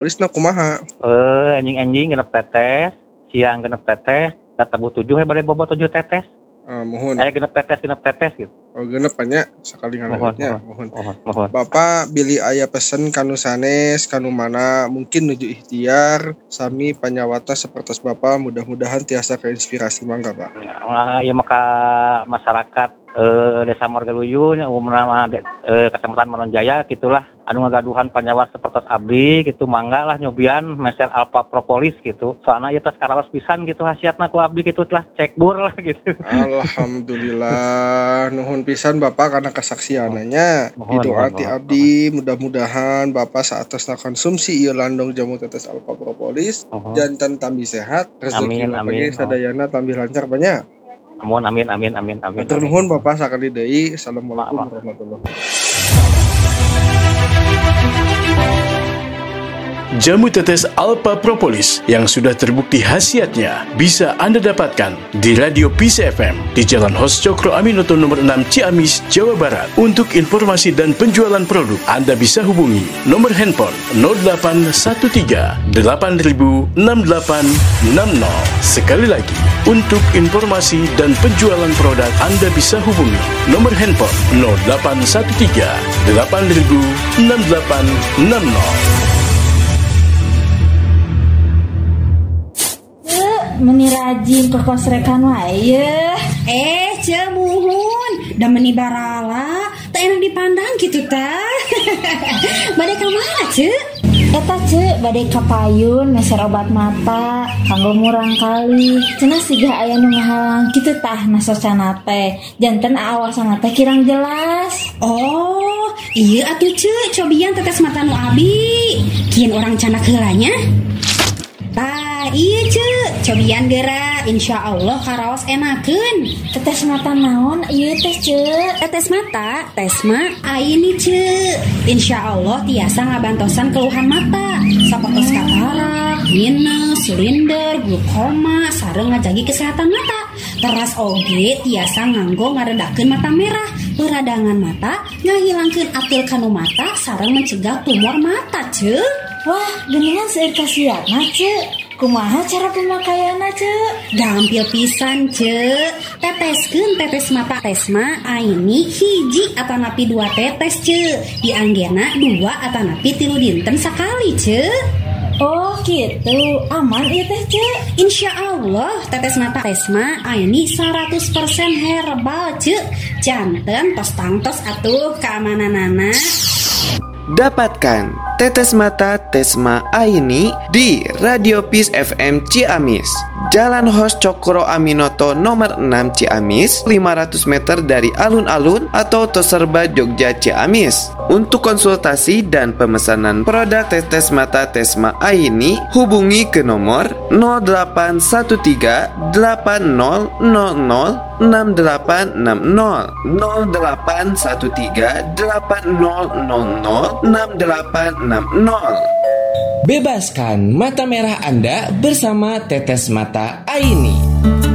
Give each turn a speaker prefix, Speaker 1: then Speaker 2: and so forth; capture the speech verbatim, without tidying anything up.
Speaker 1: Tulisna kumaha?
Speaker 2: Eh, anjing-anjing genep tetes, siang genep tetes, tebu tujuh he bade bobo tujuh tetes.
Speaker 1: Uh, mohon.
Speaker 2: Eh genep tetes, genep tetes gitu.
Speaker 1: Oh genep nya sekali ngalamitnya.
Speaker 2: Mohon.
Speaker 1: Mohon.
Speaker 2: Mohon. Mohon.
Speaker 1: Bapak bili aya pesen kanu sanes, kanu mana mungkin nuju ikhtiar sami panyawata sapertos Bapak mudah-mudahan tiasa keinspirasi mangga Pak.
Speaker 2: Ya, ya maka masyarakat eh, Desa Margaluyun umumna eh, Kecamatan Manonjaya gitulah anu ngagaduhan panyawat sapertos abdi gitu mangga lah nyobian meser alpha propolis gitu. Soalna ieu teh karaos pisan gitu hasiatna ku abdi gitu telah cek bur lah gitu.
Speaker 1: Alhamdulillah nuhun pisan Bapak karena kesaksiananya. Doa ti abdi mudah-mudahan Bapak saatasna konsumsi ieu landong jamu tetes alpha propolis uh-huh. jantan tambi sehat rezeki bagi sadayana tambi lancar banyak.
Speaker 2: Amin amin amin amin amin.
Speaker 1: Matur nuhun Bapak sakali deui. Assalamualaikum warahmatullahi wabarakatuh.
Speaker 3: Jamu tetes Alpha Propolis yang sudah terbukti khasiatnya bisa Anda dapatkan di Radio Peace F M di Jalan Hos Cokro Aminoto nomor enam Ciamis, Jawa Barat. Untuk informasi dan penjualan produk, Anda bisa hubungi nomor handphone nol delapan satu tiga delapan nol enam delapan enam nol. Sekali lagi, untuk informasi dan penjualan produk, Anda bisa hubungi nomor handphone nol delapan satu tiga delapan nol enam delapan enam nol.
Speaker 4: Meni rajin ke kosrekan wae.
Speaker 5: Eh, ce muhun, da meni barala, teu enak dipandang kitu teh. Bade ka mana, ce?
Speaker 4: Eta ce, bade ka payun meser obat mata, kanggo murang kali. Cenah siga aya nu ngahalang kitu tah nasosana teh. Janten aawasana teh kirang jelas.
Speaker 5: Oh, ieu atuh ce, cobian tetes mata nu abi. Kieun urang canak heulanya. Tah, iya ce, cobian geura, insya Allah karaos enakeun.
Speaker 4: Tetes mata naon, iya tes ce.
Speaker 5: Tetes mata, tes ma, aini ce. Insya Allah tiasa ngabantosan keluhan mata. Sapertos katarak, minus, silinder, glukoma, sareng ngajagi kesehatan mata. Teras oge tiasa nganggo ngaredakeun mata merah, peradangan mata, ngahilangkeun atil kanu mata, sareng mencegah tumor mata ce.
Speaker 4: Wah, geningan seueur kasiatna ce. Kumaha cara pemakaianna ce?
Speaker 5: Gampil pisan ce. Teteskeun tetes mata tesma aini hiji atanapi dua tetes ce. Dianggena dua atanapi tilu dinten sakali ce.
Speaker 4: Oh gitu, aman ieu teh ce.
Speaker 5: Insya Allah tetes mata tesma aini seratus persen herbal ce. Janten tos tangtos atuh keamananana.
Speaker 6: Dapatkan tetes mata Tesma Aini di Radio Peace F M Ciamis, Jalan Hos Cokro Aminoto nomor enam Ciamis, lima ratus meter dari alun-alun atau Toserba Jogja Ciamis. Untuk konsultasi dan pemesanan produk tetes mata Tesma Aini, hubungi ke nomor nol delapan satu tiga delapan nol nol nol enam delapan enam nol nol delapan satu tiga delapan nol nol nol enam delapan enam nol.
Speaker 7: Bebaskan mata merah Anda bersama tetes mata Aini.